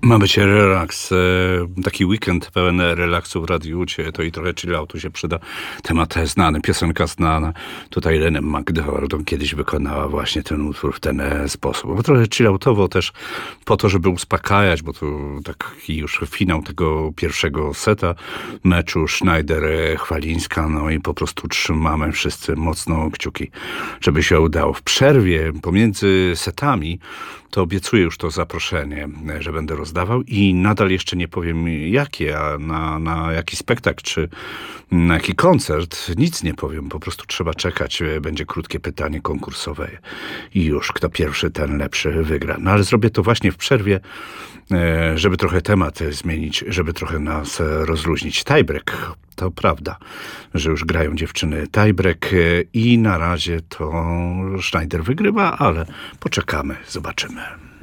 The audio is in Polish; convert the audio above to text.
Ma być relaks, taki weekend pełen relaksu w Radiu U, to i trochę chilloutu się przyda. Temat znany, piosenka znana. Tutaj Lena McDonald kiedyś wykonała właśnie ten utwór w ten sposób. Bo trochę chilloutowo też po to, żeby uspokajać, bo to taki już finał tego pierwszego seta meczu Schneider-Chwalińska, no i po prostu trzymamy wszyscy mocno kciuki, żeby się udało. W przerwie pomiędzy setami to obiecuję już to zaproszenie, że będę rozdawał i nadal jeszcze nie powiem jakie, a na jaki spektakl, czy na jaki koncert, nic nie powiem, po prostu trzeba czekać, będzie krótkie pytanie konkursowe i już kto pierwszy, ten lepszy wygra. No ale zrobię to właśnie w przerwie, żeby trochę temat zmienić, żeby trochę nas rozluźnić. Tiebreak, to prawda, że już grają dziewczyny tiebreak i na razie to Schneider wygrywa, ale poczekamy, zobaczymy.